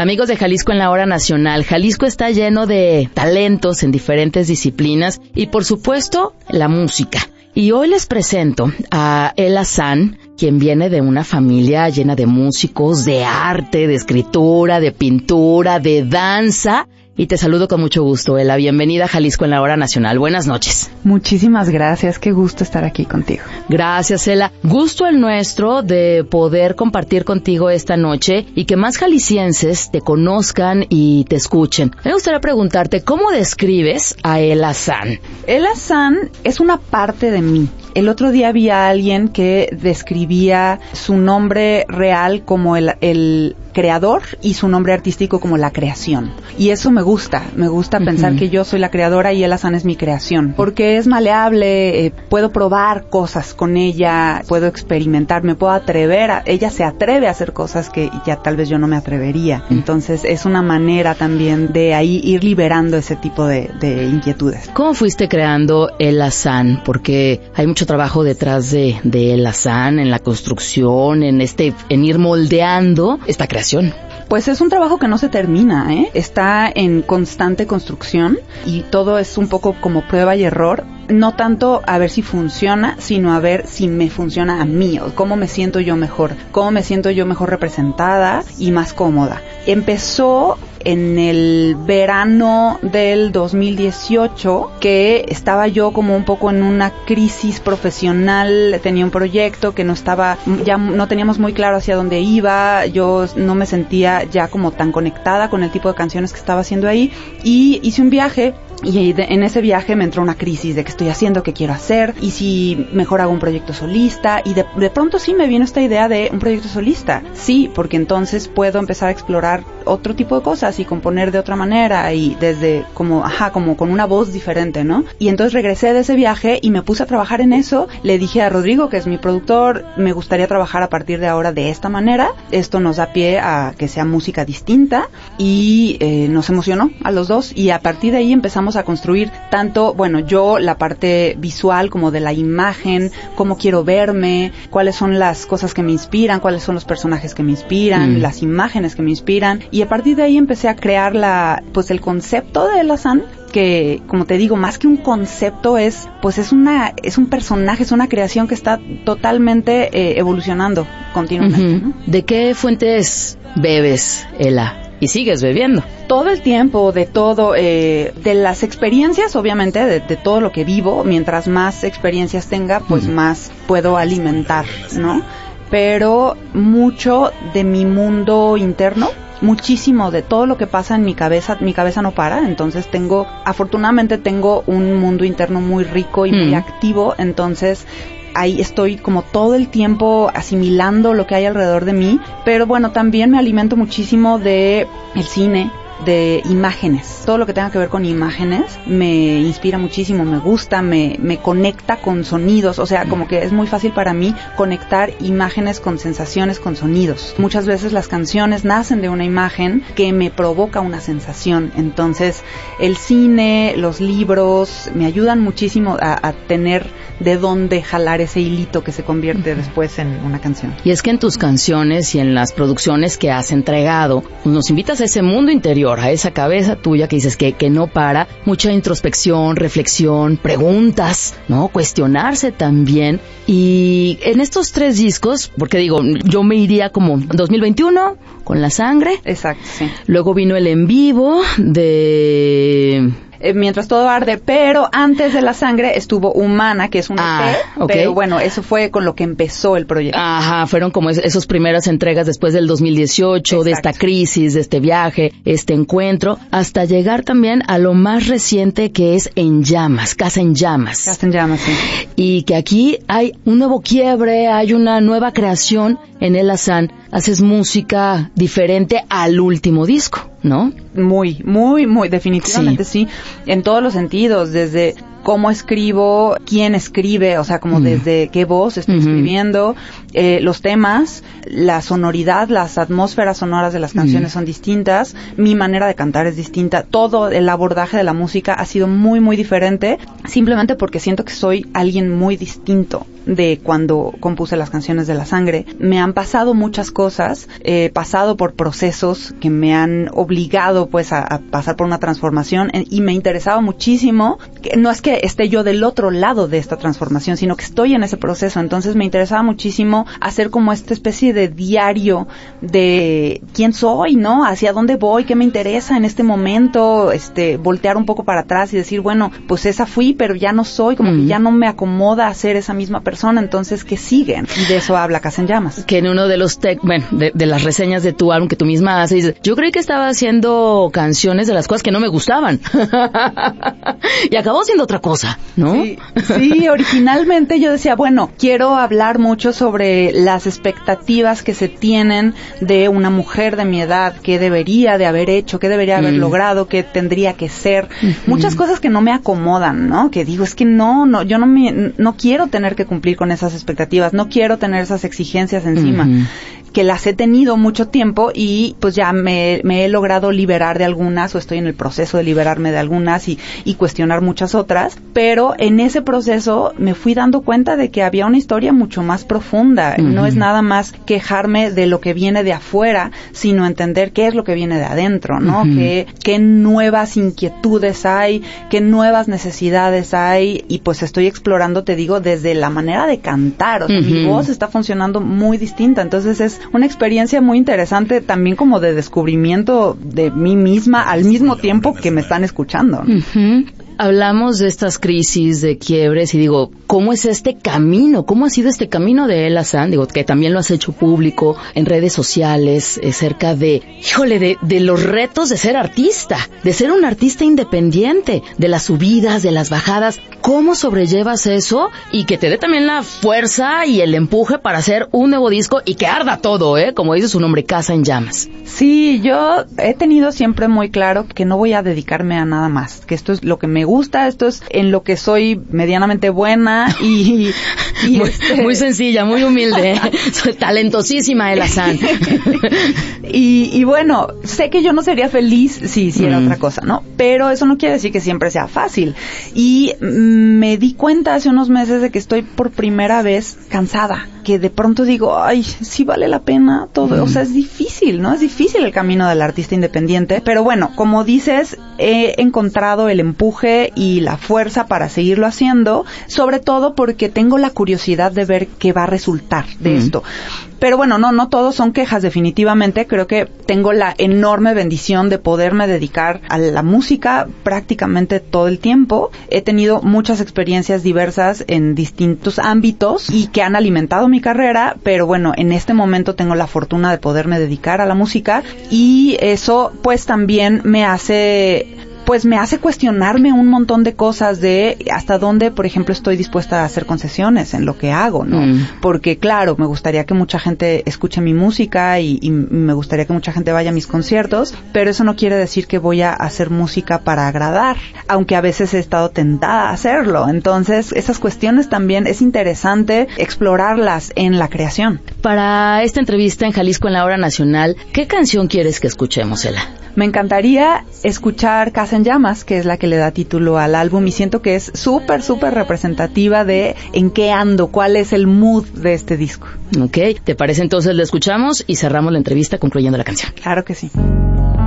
Amigos de Jalisco en la Hora Nacional, Jalisco está lleno de talentos en diferentes disciplinas y, por supuesto, la música. Y hoy les presento a Ela San, quien viene de una familia llena de músicos, de arte, de escritura, de pintura, de danza. Y te saludo con mucho gusto, Ela. Bienvenida a Jalisco en la Hora Nacional. Buenas noches. Muchísimas gracias. Qué gusto estar aquí contigo. Gracias, Ela. Gusto el nuestro de poder compartir contigo esta noche y que más jaliscienses te conozcan y te escuchen. Me gustaría preguntarte, ¿cómo describes a Ela San? Ela San es una parte de mí. El otro día vi a alguien que describía su nombre real como el creador y su nombre artístico como la creación. Y eso me gusta pensar que yo soy la creadora y Ela San es mi creación. Porque es maleable, puedo probar cosas con ella, puedo experimentar, me puedo atrever, ella se atreve a hacer cosas que ya tal vez yo no me atrevería. Entonces es una manera también de ahí ir liberando ese tipo de inquietudes. ¿Cómo fuiste creando Ela San? Porque hay mucho trabajo detrás de Ela San, en la construcción, en ir moldeando esta creación. Pues es un trabajo que no se termina, está en constante construcción y todo es un poco como prueba y error. No tanto a ver si funciona, sino a ver si me funciona a mí, o cómo me siento yo mejor representada y más cómoda. Empezó en el verano del 2018, que estaba yo como un poco en una crisis profesional, tenía un proyecto que ya no teníamos muy claro hacia dónde iba, yo no me sentía ya como tan conectada con el tipo de canciones que estaba haciendo ahí, y hice un viaje. Y en ese viaje me entró una crisis de qué estoy haciendo, qué quiero hacer, y si mejor hago un proyecto solista, y de pronto sí me vino esta idea de un proyecto solista. Sí, porque entonces puedo empezar a explorar otro tipo de cosas y componer de otra manera y desde como con una voz diferente, ¿no? Y entonces regresé de ese viaje y me puse a trabajar en eso. Le dije a Rodrigo, que es mi productor, me gustaría trabajar a partir de ahora de esta manera. Esto nos da pie a que sea música distinta y nos emocionó a los dos y a partir de ahí empezamos a construir tanto, yo la parte visual como de la imagen, cómo quiero verme, cuáles son las cosas que me inspiran, cuáles son los personajes que me inspiran, las imágenes que me inspiran, y a partir de ahí empecé a crear el concepto de Ela San, que, como te digo, más que un concepto es un personaje, es una creación que está totalmente evolucionando continuamente, ¿no? ¿De qué fuentes bebes, Ela? Y sigues bebiendo. Todo el tiempo, de todo, de las experiencias, obviamente, de todo lo que vivo. Mientras más experiencias tenga, pues más puedo alimentar, ¿no? Pero mucho de mi mundo interno, muchísimo de todo lo que pasa en mi cabeza no para, entonces afortunadamente tengo un mundo interno muy rico y muy activo, entonces ahí estoy como todo el tiempo asimilando lo que hay alrededor de mí, pero también me alimento muchísimo de el cine, de imágenes. Todo lo que tenga que ver con imágenes me inspira muchísimo, me gusta, me conecta con sonidos, o sea, como que es muy fácil para mí conectar imágenes con sensaciones, con sonidos. Muchas veces las canciones nacen de una imagen que me provoca una sensación, entonces el cine, los libros me ayudan muchísimo a tener de dónde jalar ese hilito que se convierte después en una canción. Y es que en tus canciones y en las producciones que has entregado, nos invitas a ese mundo interior, a esa cabeza tuya que dices que no para, mucha introspección, reflexión, preguntas, ¿no? Cuestionarse también. Y en estos 3 discos, porque digo, yo me iría como 2021 con La Sangre. Exacto, sí. Luego vino el en vivo de Mientras todo arde, pero antes de La Sangre estuvo Humana, que es un EP, pero eso fue con lo que empezó el proyecto. Ajá, fueron como esas primeras entregas después del 2018, exacto, de esta crisis, de este viaje, este encuentro, hasta llegar también a lo más reciente que es En Llamas, Casa en Llamas. Casa en Llamas, sí. Y que aquí hay un nuevo quiebre, hay una nueva creación en Ela San. Haces música diferente al último disco, ¿no? Muy, muy, muy, definitivamente sí. En todos los sentidos, desde cómo escribo, quién escribe, o sea, como desde qué voz estoy escribiendo, los temas, la sonoridad, las atmósferas sonoras de las canciones son distintas, mi manera de cantar es distinta, todo el abordaje de la música ha sido muy, muy diferente, simplemente porque siento que soy alguien muy distinto de cuando compuse las canciones de La Sangre. Me han pasado muchas cosas, he pasado por procesos que me han obligado pues a pasar por una transformación y me interesaba muchísimo, que no es que esté yo del otro lado de esta transformación, sino que estoy en ese proceso, entonces me interesaba muchísimo hacer como esta especie de diario de quién soy, ¿no? Hacia dónde voy, qué me interesa en este momento, voltear un poco para atrás y decir, bueno, pues esa fui, pero ya no soy, como que ya no me acomoda a ser esa misma persona, entonces ¿qué siguen? Y de eso habla Casa en Llamas. Que en uno de los de las reseñas de tu álbum que tú misma haces, yo creí que estaba haciendo canciones de las cosas que no me gustaban. Y acabó siendo otra cosa, ¿no? Sí, originalmente yo decía, bueno, quiero hablar mucho sobre las expectativas que se tienen de una mujer de mi edad, qué debería de haber hecho, qué debería haber logrado, qué tendría que ser. Muchas cosas que no me acomodan, ¿no? Que digo, es que yo no quiero tener que cumplir con esas expectativas, no quiero tener esas exigencias encima, que las he tenido mucho tiempo y pues ya me he logrado liberar de algunas, o estoy en el proceso de liberarme de algunas y cuestionar muchas otras, pero en ese proceso me fui dando cuenta de que había una historia mucho más profunda, no es nada más quejarme de lo que viene de afuera, sino entender qué es lo que viene de adentro, ¿no? Qué nuevas inquietudes hay, qué nuevas necesidades hay, y pues estoy explorando, te digo, desde la manera de cantar, o sea, mi voz está funcionando muy distinta, entonces es una experiencia muy interesante también como de descubrimiento de mí misma al mismo tiempo que me están escuchando, ¿no? Hablamos de estas crisis, de quiebres, y digo, ¿cómo es este camino? ¿Cómo ha sido este camino de Ela San? Digo, que también lo has hecho público en redes sociales, cerca de los retos de ser artista, de ser un artista independiente, de las subidas, de las bajadas. ¿Cómo sobrellevas eso? Y que te dé también la fuerza y el empuje para hacer un nuevo disco y que arda todo, como dice su nombre, Casa en Llamas. Sí, yo he tenido siempre muy claro que no voy a dedicarme a nada más, que esto es lo que me gusta, esto es en lo que soy medianamente buena y muy sencilla, muy humilde, soy talentosísima Ela San. y bueno, sé que yo no sería feliz si hiciera otra cosa, ¿no? Pero eso no quiere decir que siempre sea fácil. Y me di cuenta hace unos meses de que estoy por primera vez cansada, que de pronto digo, ay, sí vale la pena todo, o sea, es difícil, ¿no? Es difícil el camino del artista independiente, pero bueno, como dices, he encontrado el empuje y la fuerza para seguirlo haciendo, sobre todo porque tengo la curiosidad de ver qué va a resultar de esto. Pero bueno, no todos son quejas, definitivamente. Creo que tengo la enorme bendición de poderme dedicar a la música prácticamente todo el tiempo. He tenido muchas experiencias diversas en distintos ámbitos y que han alimentado mi carrera, pero bueno, en este momento tengo la fortuna de poderme dedicar a la música y eso pues también me hace cuestionarme un montón de cosas de hasta dónde, por ejemplo, estoy dispuesta a hacer concesiones en lo que hago, ¿no? Porque, claro, me gustaría que mucha gente escuche mi música y me gustaría que mucha gente vaya a mis conciertos, pero eso no quiere decir que voy a hacer música para agradar, aunque a veces he estado tentada a hacerlo. Entonces, esas cuestiones también es interesante explorarlas en la creación. Para esta entrevista en Jalisco en la Hora Nacional, ¿qué canción quieres que escuchemos, Ela? Me encantaría escuchar Casa en Llamas, que es la que le da título al álbum, y siento que es súper, súper representativa de en qué ando, cuál es el mood de este disco. Ok, ¿te parece entonces la escuchamos y cerramos la entrevista concluyendo la canción? Claro que sí.